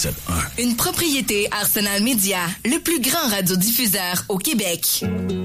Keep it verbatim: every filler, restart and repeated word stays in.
sept un. Une propriété Arsenal Média, le plus grand radiodiffuseur au Québec.